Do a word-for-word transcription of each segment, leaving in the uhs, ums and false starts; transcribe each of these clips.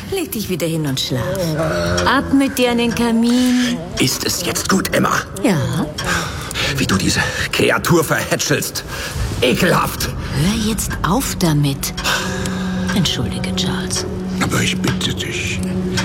leg dich wieder hin und schlaf. Ab mit dir an den Kamin. Ist es jetzt gut, Emma? Ja. Wie du diese Kreatur verhätschelst. Ekelhaft. Hör jetzt auf damit. Entschuldige, Charles. Aber ich bitte dich.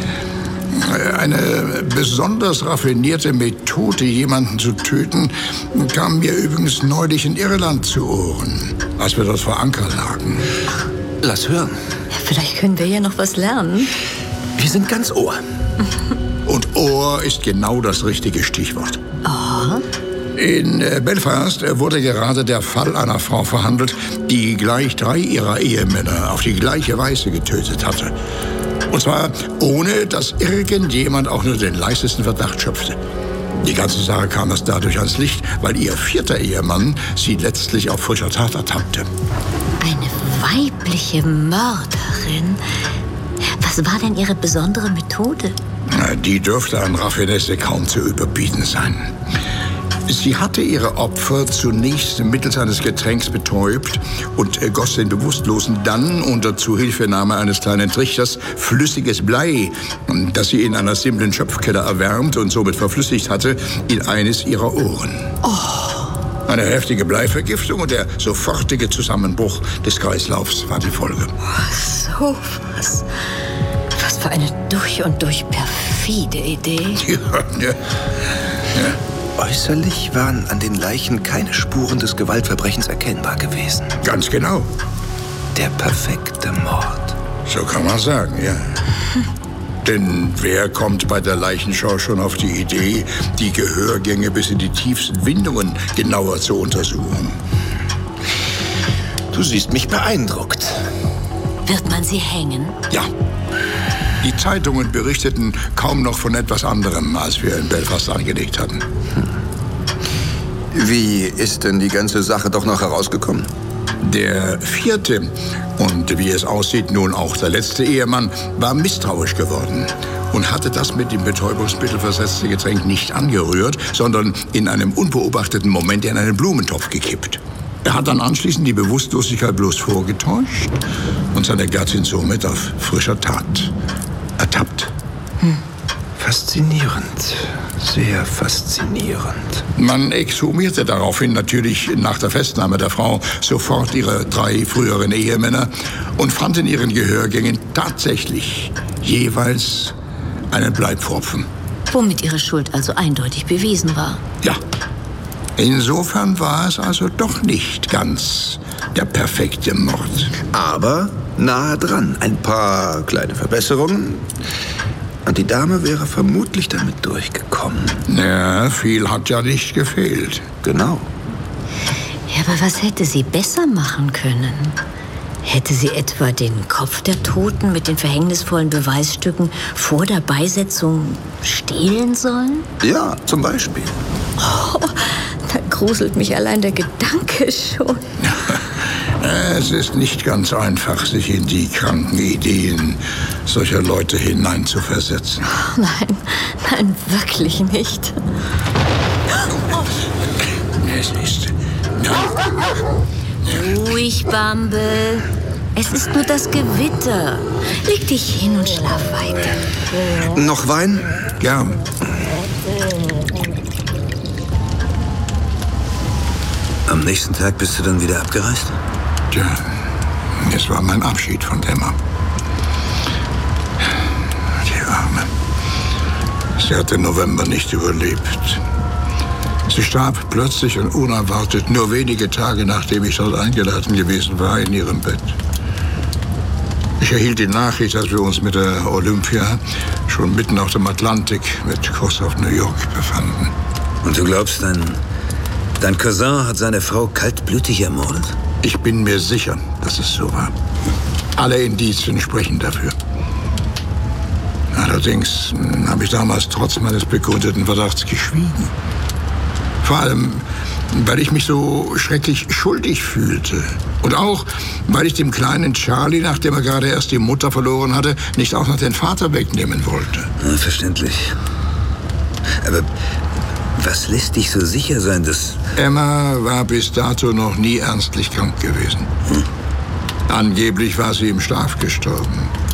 Eine besonders raffinierte Methode, jemanden zu töten, kam mir übrigens neulich in Irland zu Ohren, als wir dort vor Anker lagen. Lass hören. Ja, vielleicht können wir ja noch was lernen. Wir sind ganz Ohr. Und Ohr ist genau das richtige Stichwort. Oh. In Belfast wurde gerade der Fall einer Frau verhandelt, die gleich drei ihrer Ehemänner auf die gleiche Weise getötet hatte. Und zwar ohne, dass irgendjemand auch nur den leisesten Verdacht schöpfte. Die ganze Sache kam erst dadurch ans Licht, weil ihr vierter Ehemann sie letztlich auf frischer Tat ertappte. Eine weibliche Mörderin? Was war denn ihre besondere Methode? Die dürfte an Raffinesse kaum zu überbieten sein. Sie hatte ihre Opfer zunächst mittels eines Getränks betäubt und goss den Bewusstlosen dann unter Zuhilfenahme eines kleinen Trichters flüssiges Blei, das sie in einer simplen Schöpfkelle erwärmt und somit verflüssigt hatte, in eines ihrer Ohren. Oh. Eine heftige Bleivergiftung und der sofortige Zusammenbruch des Kreislaufs war die Folge. Oh, so was. Was für eine durch und durch perfide Idee. Ja, ja, ja. Äußerlich waren an den Leichen keine Spuren des Gewaltverbrechens erkennbar gewesen. Ganz genau. Der perfekte Mord. So kann man sagen, ja. Hm. Denn wer kommt bei der Leichenschau schon auf die Idee, die Gehörgänge bis in die tiefsten Windungen genauer zu untersuchen? Du siehst mich beeindruckt. Wird man sie hängen? Ja. Die Zeitungen berichteten kaum noch von etwas anderem, als wir in Belfast angelegt hatten. Wie ist denn die ganze Sache doch noch herausgekommen? Der vierte und wie es aussieht nun auch der letzte Ehemann war misstrauisch geworden und hatte das mit dem Betäubungsmittel versetzte Getränk nicht angerührt, sondern in einem unbeobachteten Moment in einen Blumentopf gekippt. Er hat dann anschließend die Bewusstlosigkeit bloß vorgetäuscht und seine Gattin somit auf frischer Tat ertappt. Hm. Faszinierend. Sehr faszinierend. Man exhumierte daraufhin natürlich nach der Festnahme der Frau sofort ihre drei früheren Ehemänner und fand in ihren Gehörgängen tatsächlich jeweils einen Bleipfropfen. Womit ihre Schuld also eindeutig bewiesen war. Ja. Insofern war es also doch nicht ganz der perfekte Mord. Aber nahe dran. Ein paar kleine Verbesserungen. Und die Dame wäre vermutlich damit durchgekommen. Ja, viel hat ja nicht gefehlt. Genau. Ja, aber was hätte sie besser machen können? Hätte sie etwa den Kopf der Toten mit den verhängnisvollen Beweisstücken vor der Beisetzung stehlen sollen? Ja, zum Beispiel. Oh, da gruselt mich allein der Gedanke schon. Es ist nicht ganz einfach, sich in die kranken Ideen solcher Leute hineinzuversetzen. Oh, nein, nein, wirklich nicht. Es ist... Ruhig, Bumble. Es ist nur das Gewitter. Leg dich hin und schlaf weiter. Noch Wein? Ja. Am nächsten Tag bist du dann wieder abgereist? Tja, es war mein Abschied von Emma. Die Arme. Sie hat den November nicht überlebt. Sie starb plötzlich und unerwartet, nur wenige Tage nachdem ich dort eingeladen gewesen war, in ihrem Bett. Ich erhielt die Nachricht, dass wir uns mit der Olympia schon mitten auf dem Atlantik mit Kurs auf New York befanden. Und du glaubst, dein, dein Cousin hat seine Frau kaltblütig ermordet? Ich bin mir sicher, dass es so war. Alle Indizien sprechen dafür. Allerdings habe ich damals trotz meines begründeten Verdachts geschwiegen. Vor allem, weil ich mich so schrecklich schuldig fühlte. Und auch, weil ich dem kleinen Charlie, nachdem er gerade erst die Mutter verloren hatte, nicht auch noch den Vater wegnehmen wollte. Ja, verständlich. Aber was lässt dich so sicher sein, dass... Emma war bis dato noch nie ernstlich krank gewesen. Hm. Angeblich war sie im Schlaf gestorben.